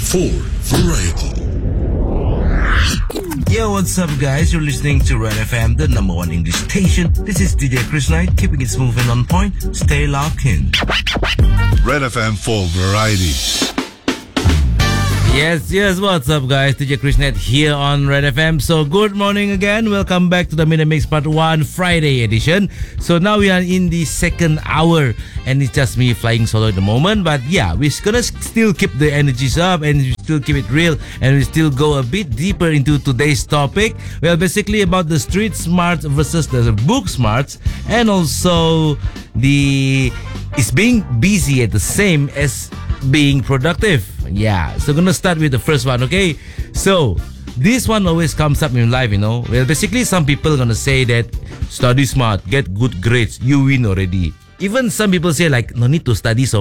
for variety. Yo, what's up, guys? You're listening to Red FM, the number one English station. This is DJ Chris Knight, keeping it smooth and on point. Stay locked in. Red FM for variety. Yes, what's up, guys? DJ Krishnet here on Red FM. So, good morning again. Welcome back to the Minute Mix Part 1 Friday edition. So, now we are in the second hour, and it's just me flying solo at the moment. But yeah, we're gonna still keep the energies up and we still keep it real, and we still go a bit deeper into today's topic. Well, basically about the street smarts versus the book smarts, and also is being busy at the same as being productive. Yeah, so gonna start with the first one, okay? So, this one always comes up in life, you know. Well, basically, some people gonna say that study smart, get good grades, you win already. Even some people say like, no need to study so